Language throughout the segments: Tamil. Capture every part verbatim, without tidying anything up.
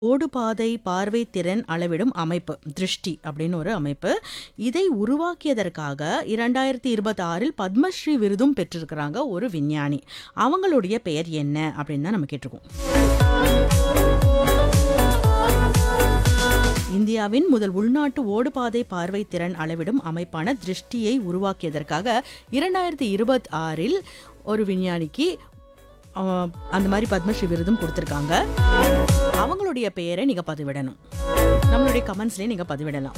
ஓடுபாதை பார்வை திறன் அளவிடும் அமைப்பு திருஷ்டி அப்படின்னு ஒரு அமைப்பு. இதை உருவாக்கியதற்காக இரண்டாயிரத்தி இருபத்தி ஆறில் பத்மஸ்ரீ விருதும் பெற்றிருக்கிறாங்க ஒரு விஞ்ஞானி. அவங்களுடைய பெயர் என்ன அப்படின்னு தான் நம்ம கேட்டிருக்கோம். இந்தியாவின் முதல் உள்நாட்டு ஓடுபாதை பார்வை திறன் அளவிடும் அமைப்பான திருஷ்டியை உருவாக்கியதற்காக இரண்டாயிரத்தி இருபத்தி ஆறில் ஒரு விஞ்ஞானிக்கு அஹ், அந்த மாதிரி பத்மஸ்ரீ விருதும் கொடுத்துருக்காங்க. அவங்களுடைய பெயரை நீங்க பதிவிடணும். நம்மளுடைய கமெண்ட்ஸ்லயே நீங்க பதிவிடலாம்.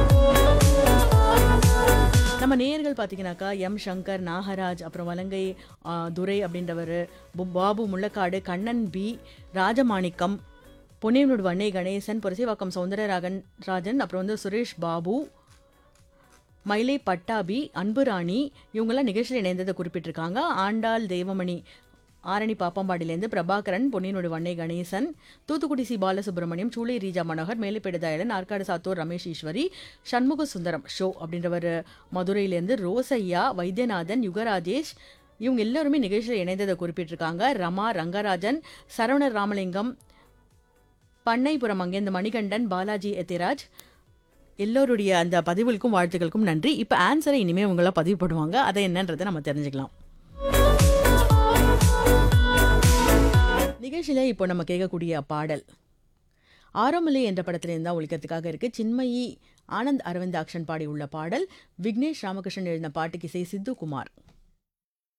நம்ம நேயர்கள் பார்த்தீங்கன்னாக்கா எம் சங்கர், நாகராஜ், அப்புறம் வலங்கை ஆ, துரை அப்படின்றவர், பு- பாபு முள்ளக்காடு, கண்ணன் பி, ராஜமாணிக்கம், பொன்னியனூர் வன்னை கணேசன், புரசிவாக்கம் சௌந்தரராகன் ராஜன், அப்புறம் வந்து சுரேஷ் பாபு, மயிலை பட்டாபி, அன்புராணி இவங்கெல்லாம் நிகழ்ச்சியில் இணைந்ததை குறிப்பிட்டிருக்காங்க. ஆண்டாள் தேவமணி ஆரணி பாப்பம்பாடியிலேருந்து, பிரபாகரன், பொன்னியனோட வன்னை கணேசன், தூத்துக்குடி சி பாலசுப்ரமணியம், சூளை ரீஜா மனோகர், மேலைப்பேடு தயாளன், ஆற்காடு சாத்தூர் ரமேஷ் ஈஸ்வரி, சண்முக சுந்தரம் ஷோ அப்படின்றவர் மதுரையிலேருந்து, ரோசையா, வைத்தியநாதன், யுகராஜேஷ் இவங்க எல்லாருமே நிகழ்ச்சியில் இணைந்ததை குறிப்பிட்டிருக்காங்க. ரமா, ரங்கராஜன், சரவணர் ராமலிங்கம், பண்ணைபுரம் அங்கேருந்து மணிகண்டன், பாலாஜி எத்திராஜ் எல்லோருடைய அந்த பதிவுகளுக்கும் வாழ்த்துக்களுக்கும் நன்றி. இப்போ ஆன்சரை இனிமேல் உங்களா பதிவு பண்ணுவாங்க. அதை என்னன்றதை நம்ம தெரிஞ்சுக்கலாம். நிகழ்ச்சியில் இப்போ நம்ம கேட்கக்கூடிய பாடல் ஆரோமலை என்ற படத்திலிருந்து தான் ஒழிக்கிறதுக்காக இருக்கு. சின்மயி ஆனந்த் அரவிந்தாக்ஷன் பாடி உள்ள பாடல். விக்னேஷ் ராமகிருஷ்ணன் எழுதின பாட்டுக்கு இசை சித்து குமார்.